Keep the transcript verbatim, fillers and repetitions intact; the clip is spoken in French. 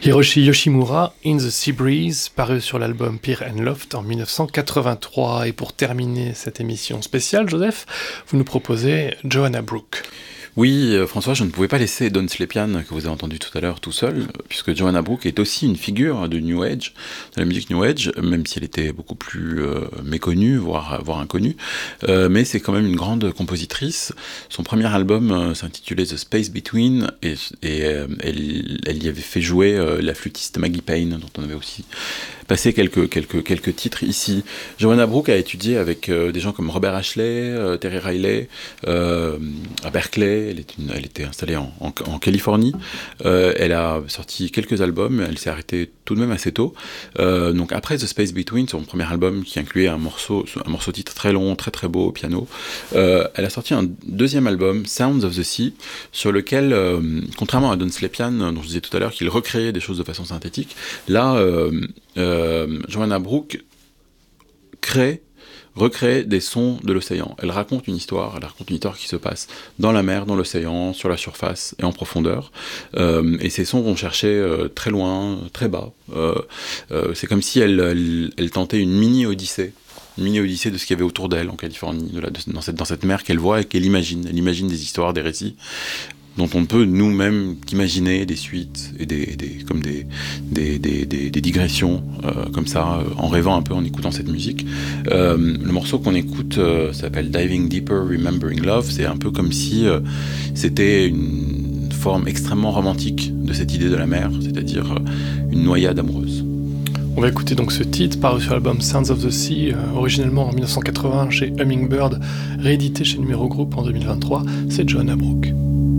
Hiroshi Yoshimura, In the Sea Breeze, paru sur l'album Peer and Loft en dix-neuf cent quatre-vingt-trois. Et pour terminer cette émission spéciale, Joseph, vous nous proposez Joanna Brooke. Oui, euh, François, je ne pouvais pas laisser Don Slepian, que vous avez entendu tout à l'heure, tout seul, puisque Joanna Brooke est aussi une figure de New Age, de la musique New Age, même si elle était beaucoup plus euh, méconnue, voire, voire inconnue, euh, mais c'est quand même une grande compositrice. Son premier album euh, s'intitulait The Space Between, et, et euh, elle, elle y avait fait jouer euh, la flûtiste Maggie Payne, dont on avait aussi passé quelques, quelques, quelques titres ici. Joanna Brooke a étudié avec euh, des gens comme Robert Ashley, euh, Terry Riley, euh, à Berkeley. Elle, est une, elle était installée en, en, en Californie. Euh, elle a sorti quelques albums. Elle s'est arrêtée tout de même assez tôt. Euh, donc après The Space Between, son premier album qui incluait un morceau, un morceau titre très long, très très beau au piano, euh, elle a sorti un deuxième album, Sounds of the Sea, sur lequel, euh, contrairement à Don Slepian, dont je disais tout à l'heure qu'il recréait des choses de façon synthétique, là, euh, euh, Joanna Brooke crée recrée des sons de l'océan. Elle raconte une histoire, elle raconte une histoire qui se passe dans la mer, dans l'océan, sur la surface et en profondeur. Euh, et ces sons vont chercher euh, très loin, très bas. Euh, euh, c'est comme si elle, elle, elle tentait une mini-odyssée. Une mini-odyssée de ce qu'il y avait autour d'elle en Californie, de la, de, dans, cette, dans cette mer qu'elle voit et qu'elle imagine. Elle imagine des histoires, des récits dont on ne peut nous-mêmes qu'imaginer des suites et des, des, comme des, des, des, des, des digressions euh, comme ça, euh, en rêvant un peu, en écoutant cette musique. Euh, le morceau qu'on écoute euh, s'appelle Diving Deeper, Remembering Love. C'est un peu comme si euh, c'était une forme extrêmement romantique de cette idée de la mer, c'est-à-dire euh, une noyade amoureuse. On va écouter donc ce titre paru sur l'album Sounds of the Sea, euh, originellement en dix-neuf cent quatre-vingts chez Hummingbird, réédité chez Numéro Group en deux mille vingt-trois. C'est Joanna Brooke.